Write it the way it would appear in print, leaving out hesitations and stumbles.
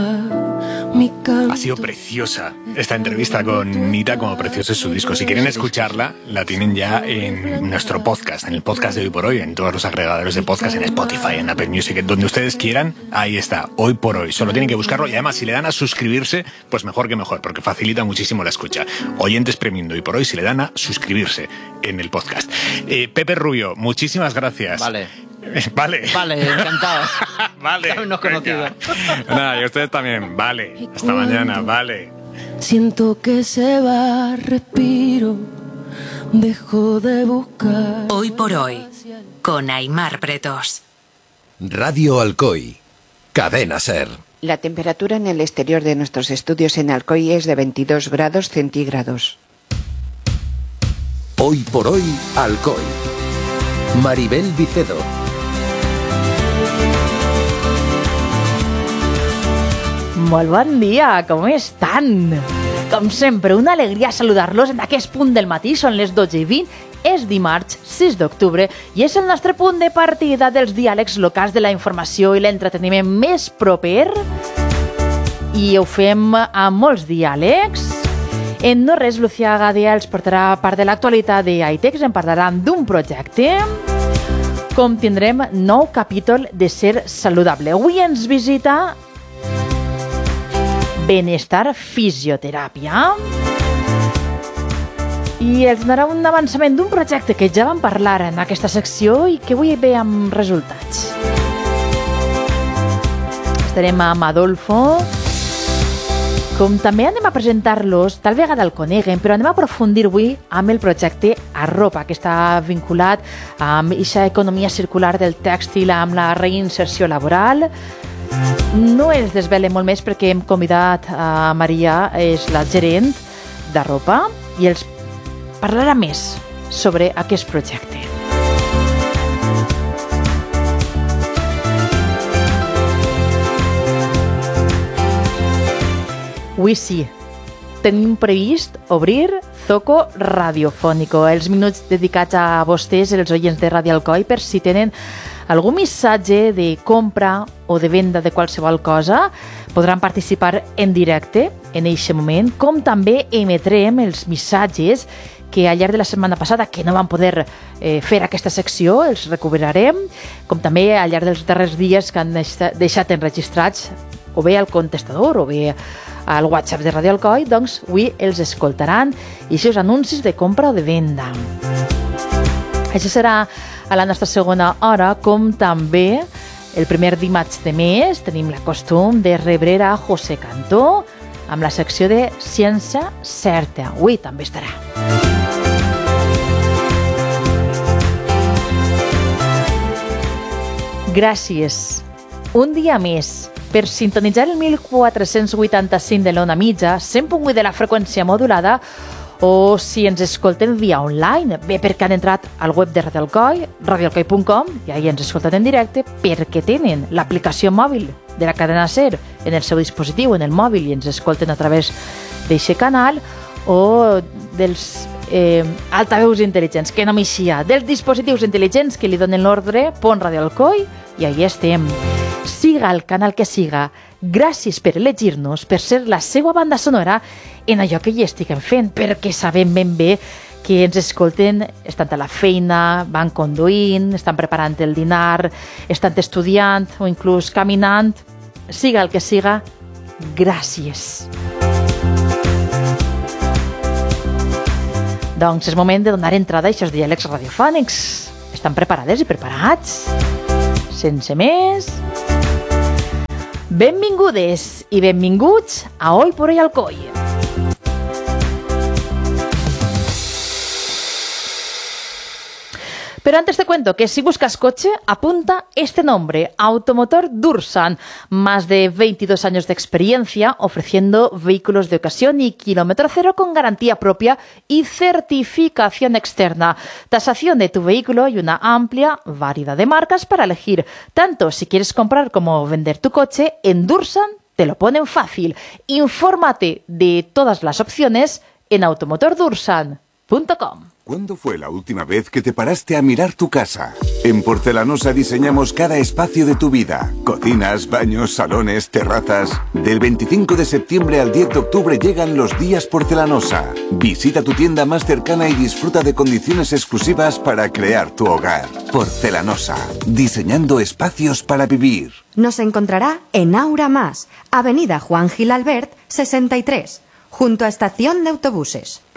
Ha sido preciosa esta entrevista con Nita, como precioso es su disco. Si quieren escucharla, la tienen ya en nuestro podcast, en el podcast de Hoy por Hoy, en todos los agregadores de podcast, en Spotify, en Apple Music, donde ustedes quieran. Ahí está, Hoy por Hoy. Solo tienen que buscarlo y además si le dan a suscribirse, pues mejor que mejor, porque facilita muchísimo la escucha. Oyentes Premium de Hoy por Hoy, si le dan a suscribirse en el podcast. Pepe Rubio, muchísimas gracias. Vale, encantado. Vale. Habernos conocido. Nada, y ustedes también. Vale. Hasta mañana. Vale. Siento que se va, respiro, dejo de buscar. Hoy por Hoy, con Aimar Pretos. Radio Alcoy, Cadena SER. La temperatura en el exterior de nuestros estudios en Alcoy es de 22 grados centígrados. Hoy por Hoy, Alcoy. Maribel Vicedo. Molt bon dia, com estan? Com sempre, una alegria saludar-los en aquest punt del matí, són les 12:20, és dimarts 6 d'octubre i és el nostre punt de partida dels diàlegs locals de la informació i l'entreteniment més proper i ho fem amb molts diàlegs. En no res, Lucía Gadea els portarà part de l'actualitat de iTex, en parlaran d'un projecte, com tindrem nou capítol de Ser Saludable. Avui ens visita Benestar Fisioteràpia i els donarà un avançament d'un projecte que ja vam parlar en aquesta secció i que avui ve amb resultats. Estarem amb Adolfo, com també anem a presentar-los, tal vegada el coneguen, però anem a aprofundir avui amb el projecte Arropa, que està vinculat amb aquesta economia circular del tèxtil, amb la reinserció laboral. No es desvele molt més perquè hem convidat a Maria, és la gerent d'Arropa, i els parlarà més sobre aquest projecte. Avui sí, tenim previst obrir Zoco Radiofónico, els minuts dedicats a vostès, els oients de Radio Alcoy, per si tenen algun missatge de compra o de venda de qualsevol cosa, podran participar en directe en aquest moment, com també emetrem els missatges que al llarg de la setmana passada, que no van poder fer aquesta secció, els recuperarem, com també al llarg dels darrers dies que han deixat enregistrats o bé al contestador o bé al WhatsApp de Radio Alcoy, doncs avui els escoltaran i aquests anuncis de compra o de venda. Això serà a la nostra segona hora, com també el primer dimarts de mes tenim la costum de rebre a José Cantó amb la secció de Ciència Certa. Avui també estarà. Gràcies. Un dia més per sintonitzar el 1485 de l'ona mitja, 100.8 de la freqüència modulada, o si ens escolten via online, bé perquè han entrat al web de Radio Alcoy, radioalcoy.com, i ahir ens escolten en directe perquè tenen l'aplicació mòbil de la cadena SER en el seu dispositiu, en el mòbil, i ens escolten a través d'aquest canal, o dels altaveus intel·ligents, que no m'eixia, dels dispositius intel·ligents que li donen l'ordre, pon Radio Alcoy, i ahí estem. Siga el canal que siga. Gràcies per elegir-nos, per ser la seva banda sonora en allò que hi estiguem fent, perquè sabem ben bé que ens escolten estant a la feina, van conduint, estan preparant el dinar, estan estudiant o inclús caminant. Siga el que siga, gràcies. Doncs és moment de donar entrada a aquests diàlegs radiofònics. Estan preparades i preparats? Sense més, benvingudes i benvinguts a Hoy por Hoy Alcoy. Pero antes te cuento que si buscas coche, apunta este nombre, Automotor Dursan. Más de 22 años de experiencia ofreciendo vehículos de ocasión y kilómetro cero con garantía propia y certificación externa. Tasación de tu vehículo y una amplia variedad de marcas para elegir. Tanto si quieres comprar como vender tu coche, en Dursan te lo ponen fácil. Infórmate de todas las opciones en automotordursan.com. porcelanosa.com. ¿Cuándo fue la última vez que te paraste a mirar tu casa? En Porcelanosa diseñamos cada espacio de tu vida. Cocinas, baños, salones, terrazas. Del 25 de septiembre al 10 de octubre llegan los días Porcelanosa. Visita tu tienda más cercana y disfruta de condiciones exclusivas para crear tu hogar. Porcelanosa, diseñando espacios para vivir. Nos encontrará en Aura Más, Avenida Juan Gil Albert, 63, junto a Estación de Autobuses.